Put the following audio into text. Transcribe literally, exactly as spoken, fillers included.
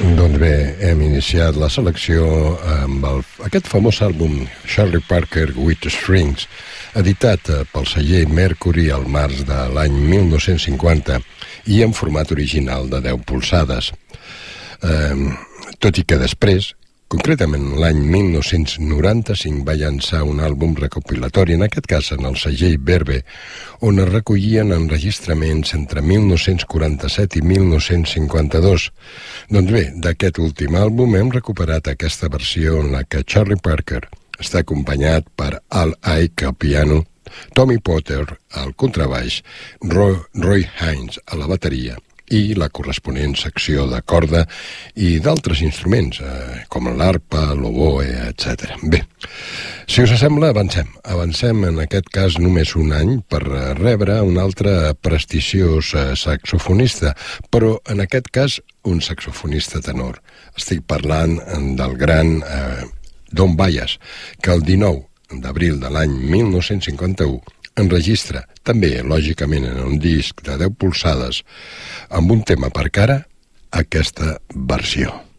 Doncs bé, hem iniciat la selecció amb el, aquest famós àlbum Charlie Parker with Strings, editat pel celler Mercury al març de l'any mil nou-cents cinquanta i en format original de deu polzades. Eh, tot i que després, concretament l'any mil nou-cents noranta-cinc, va llançar un àlbum recopilatori, en aquest cas en el segell Verve, on es recollien enregistraments entre mil nou-cents quaranta-set i mil nou-cents cinquanta-dos. Doncs bé, d'aquest últim àlbum hem recuperat aquesta versió en la que Charlie Parker està acompanyat per Al Ike al piano, Tommy Potter al contrabaix, Roy, Roy Haynes a la bateria i la corresponent secció de corda i d'altres instruments, eh, com l'arpa, l'oboe, etcètera. Bé, si us sembla, avancem. Avancem en aquest cas només un any per rebre un altre prestigiós eh, saxofonista, però en aquest cas un saxofonista tenor. Estic parlant del gran eh, Don Byas, que el dinou d'abril de l'any mil nou-cents cinquanta-u enregistra, també, lògicament, en un disc de deu polzades, amb un tema per cara, aquesta versió.